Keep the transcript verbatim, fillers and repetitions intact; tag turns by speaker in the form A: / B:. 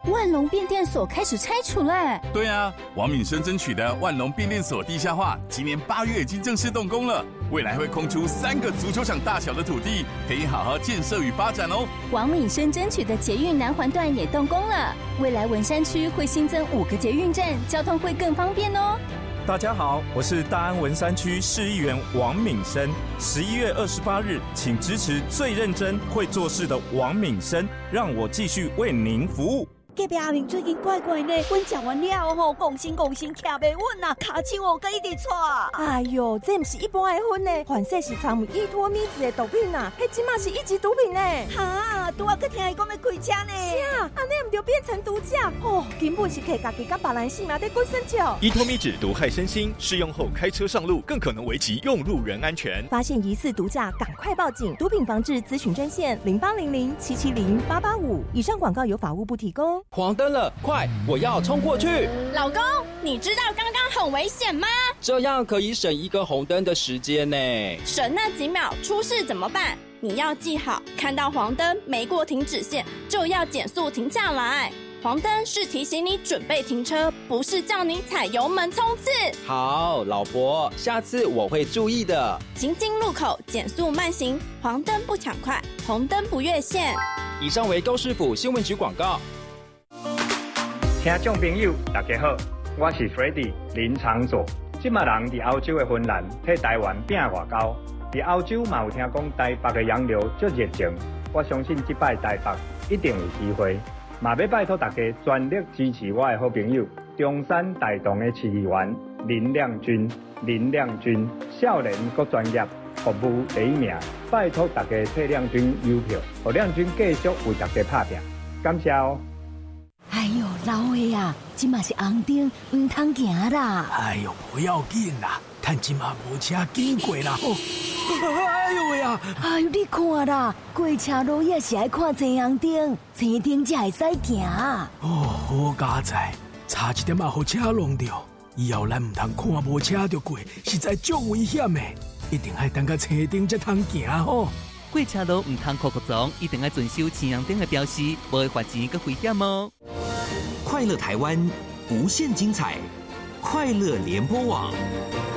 A: 万隆变电所开始拆除嘞。
B: 对啊，王敏生争取的万隆变电所地下化，今年八月已经正式动工了，未来会空出三个足球场大小的土地，可以好好建设与发展哦。
A: 王敏生争取的捷运南环段也动工了，未来文山区会新增五个捷运站，交通会更方便哦。
C: 大家好，我是大安文山区市议员王敏生。十一月二十八日，请支持最认真会做事的王敏生，让我继续为您服务。
D: 隔壁阿明最近怪怪呢，阮食完了吼，讲心讲心徛袂稳啊，骹手哦，佮一直喘。
E: 哎呦，这不是一般的薰呢，反正是掺有依托咪子的毒品啊，迄即马是一级毒品呢。
D: 哈，拄仔佮听伊讲要开车呢。
E: 是啊，安尼唔就变成毒驾哦，根本是摕家己甲别人性命在滚生笑。
F: 依托咪酯毒害身心，试用后开车上路更可能危及用路人安全。
E: 发现疑似毒驾，赶快报警！毒品防治咨询专线零八零零七七零八八五。以上广告由法务部提供。
G: 黄灯了，快！我要冲过去。
H: 老公，你知道刚刚很危险吗？
G: 这样可以省一个红灯的时间呢。
H: 省那几秒，出事怎么办？你要记好，看到黄灯没过停止线，就要减速停下来。黄灯是提醒你准备停车，不是叫你踩油门冲刺。
G: 好，老婆，下次我会注意的。
H: 行经路口减速慢行，黄灯不抢快，红灯不越线。
G: 以上为高市府新闻局广告。
I: 听众朋友，大家好，我是 Freddy 林长佐。即马人伫欧洲的芬兰，替台湾拼外交。伫欧洲嘛有听讲台北的洋流足热情，我相信即摆台北一定有机会。嘛要拜托大家全力支持我的好朋友中山大同的市议员林亮君。林亮君少年阁专业，服务第一名，拜托大家替亮君邮票，让亮君继续为大家打拼。感谢哦。
J: 哎呦，老爷啊，这嘛是红灯，唔通行啦。
K: 哎呦，不要紧啦，趁这嘛无车经过啦。哦，哎呦喂啊！
J: 哎呦，你看啦，过车路也是爱看前红灯，前灯才会使行。
K: 哦，好佳哉，差一点啊，互车弄掉。以后咱唔通看无车就过，实在足危险的，一定要等到车灯才通行吼。
L: 过车路唔通酷酷撞，一定要遵守前红灯的标示，无会罚钱佮危险哦。
M: 快乐台湾，无限精彩，快乐联播网。